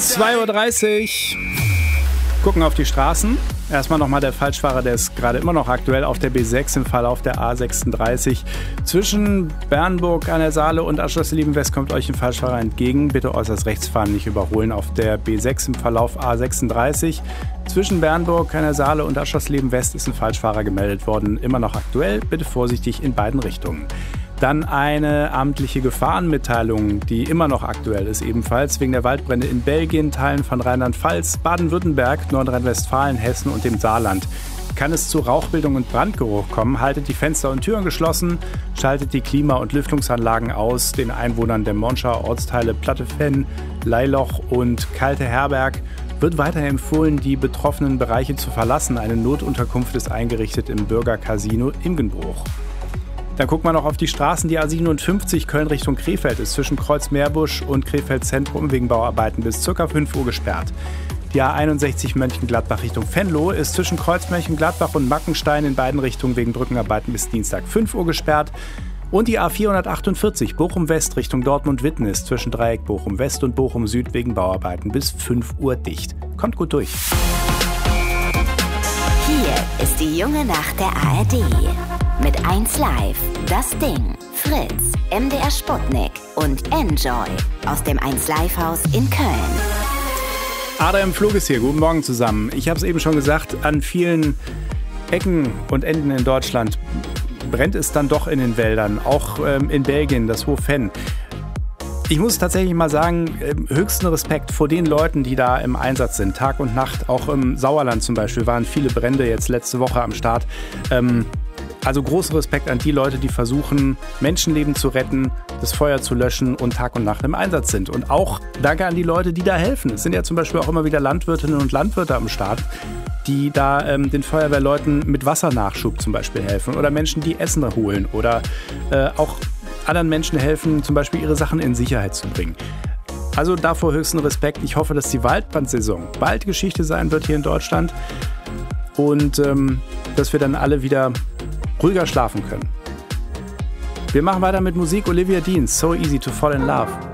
2:30 Uhr. Gucken auf die Straßen. Erstmal nochmal der Falschfahrer, der ist gerade immer noch aktuell auf der B6 im Verlauf der A36. Zwischen Bernburg an der Saale und Aschersleben West kommt euch ein Falschfahrer entgegen. Bitte äußerst rechts fahren, nicht überholen auf der B6 im Verlauf A36. Zwischen Bernburg an der Saale und Aschersleben West ist ein Falschfahrer gemeldet worden. Immer noch aktuell, bitte vorsichtig in beiden Richtungen. Dann eine amtliche Gefahrenmitteilung, die immer noch aktuell ist, ebenfalls wegen der Waldbrände in Belgien, Teilen von Rheinland-Pfalz, Baden-Württemberg, Nordrhein-Westfalen, Hessen und dem Saarland. Kann es zu Rauchbildung und Brandgeruch kommen, haltet die Fenster und Türen geschlossen, schaltet die Klima- und Lüftungsanlagen aus. Den Einwohnern der Monschauer Ortsteile Plattefenn, Leiloch und Kalte Herberg wird weiter empfohlen, die betroffenen Bereiche zu verlassen. Eine Notunterkunft ist eingerichtet im Bürgercasino Imgenbruch. Dann gucken wir noch auf die Straßen. Die A57 Köln Richtung Krefeld ist zwischen Kreuz-Meerbusch und Krefeld Zentrum wegen Bauarbeiten bis ca. 5 Uhr gesperrt. Die A61 Mönchengladbach Richtung Venlo ist zwischen Kreuz Mönchengladbach und Mackenstein in beiden Richtungen wegen Brückenarbeiten bis Dienstag 5 Uhr gesperrt. Und die A448 Bochum West Richtung Dortmund-Witten ist zwischen Dreieck Bochum West und Bochum Süd wegen Bauarbeiten bis 5 Uhr dicht. Kommt gut durch. Hier ist die junge Nacht der ARD. Mit 1Live, Das Ding, Fritz, MDR Sputnik und Enjoy aus dem 1Live-Haus in Köln. Adam Flug ist hier. Guten Morgen zusammen. Ich habe es eben schon gesagt, an vielen Ecken und Enden in Deutschland brennt es dann doch in den Wäldern. Auch in Belgien, das Hohe Venn. Ich muss tatsächlich mal sagen, höchsten Respekt vor den Leuten, die da im Einsatz sind. Tag und Nacht, auch im Sauerland zum Beispiel, waren viele Brände jetzt letzte Woche am Start. Also großen Respekt an die Leute, die versuchen, Menschenleben zu retten, das Feuer zu löschen und Tag und Nacht im Einsatz sind. Und auch danke an die Leute, die da helfen. Es sind ja zum Beispiel auch immer wieder Landwirtinnen und Landwirte am Start, die da den Feuerwehrleuten mit Wassernachschub zum Beispiel helfen oder Menschen, die Essen holen oder auch anderen Menschen helfen, zum Beispiel ihre Sachen in Sicherheit zu bringen. Also davor höchsten Respekt. Ich hoffe, dass die Waldbrandsaison bald Geschichte sein wird hier in Deutschland und dass wir dann alle wieder ruhiger schlafen können. Wir machen weiter mit Musik. Olivia Dean, So Easy to Fall in Love.